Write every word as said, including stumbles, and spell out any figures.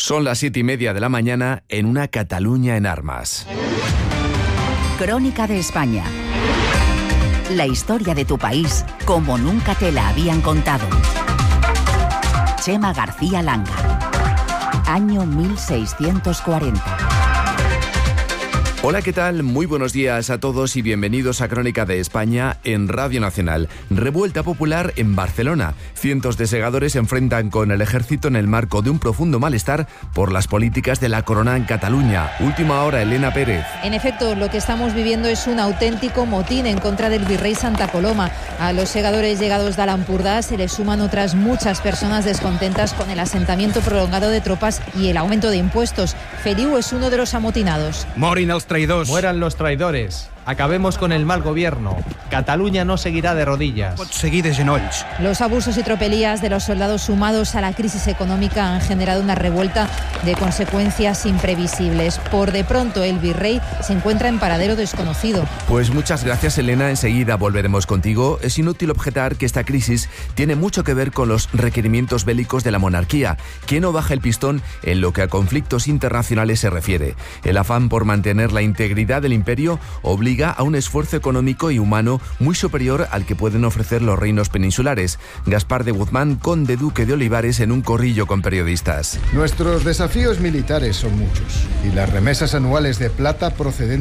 Son las siete y media de la mañana en una Cataluña en armas. Crónica de España. La historia de tu país como nunca te la habían contado. Chema García Langa. Año mil seiscientos cuarenta. Hola, ¿qué tal? Muy buenos días a todos y bienvenidos a Crónica de España en Radio Nacional. Revuelta popular en Barcelona. Cientos de segadores se enfrentan con el ejército en el marco de un profundo malestar por las políticas de la corona en Cataluña. Última hora, Elena Pérez. En efecto, lo que estamos viviendo es un auténtico motín en contra del virrey Santa Coloma. A los segadores llegados de Alampurdá se les suman otras muchas personas descontentas con el asentamiento prolongado de tropas y el aumento de impuestos. Feliu es uno de los amotinados. Morin els traïdors. Mueran los traidores. Acabemos con el mal gobierno. Cataluña no seguirá de rodillas. Pot seguir de genolls. Los abusos y tropelías de los soldados sumados a la crisis económica han generado una revuelta de consecuencias imprevisibles. Por de pronto, el virrey se encuentra en paradero desconocido. Pues muchas gracias, Elena. Enseguida volveremos contigo. Es inútil objetar que esta crisis tiene mucho que ver con los requerimientos bélicos de la monarquía, que no baja el pistón en lo que a conflictos internacionales se refiere. El afán por mantener la integridad del imperio obliga a un esfuerzo económico y humano muy superior al que pueden ofrecer los reinos peninsulares. Gaspar de Guzmán, conde duque de Olivares, en un corrillo con periodistas. Nuestros desafíos militares son muchos y las remesas anuales de plata procedentes